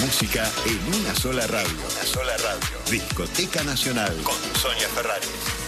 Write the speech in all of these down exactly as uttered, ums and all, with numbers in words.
música en una sola radio. Una sola radio. Discoteca Nacional con Sonia Ferraris.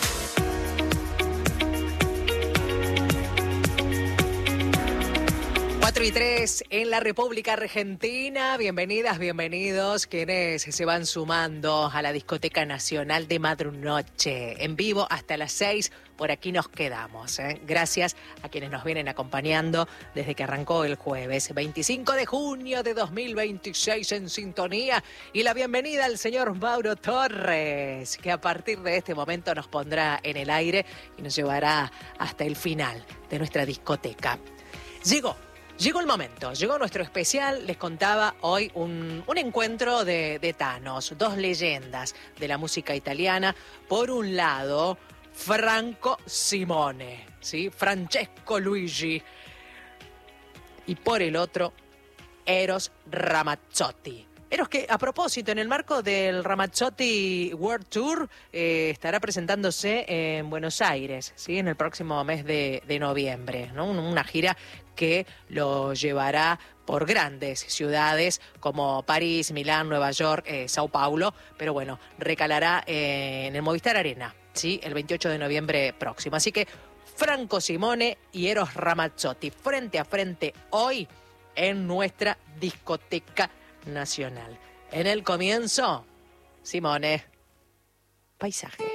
cuatro y tres en la República Argentina. Bienvenidas, bienvenidos quienes se van sumando a la Discoteca Nacional de Madrunoche. En vivo hasta las seis, por aquí nos quedamos, ¿eh? Gracias a quienes nos vienen acompañando desde que arrancó el jueves veinticinco de junio de dos mil veintiséis en sintonía. Y la bienvenida al señor Mauro Torres, que a partir de este momento nos pondrá en el aire y nos llevará hasta el final de nuestra discoteca. Llegó. Llegó el momento, llegó nuestro especial, les contaba hoy un, un encuentro de, de Thanos, dos leyendas de la música italiana. Por un lado, Franco Simone, ¿sí? Francesco Luigi. Y por el otro, Eros Ramazzotti. Eros que, a propósito, en el marco del Ramazzotti World Tour, eh, estará presentándose en Buenos Aires, ¿sí? En el próximo mes de, de noviembre, ¿no? Una gira que lo llevará por grandes ciudades como París, Milán, Nueva York, eh, Sao Paulo, pero bueno, recalará eh, en el Movistar Arena, ¿sí? El veintiocho de noviembre próximo. Así que Franco Simone y Eros Ramazzotti frente a frente hoy en nuestra Discoteca Nacional. En el comienzo, Simone, Paisaje.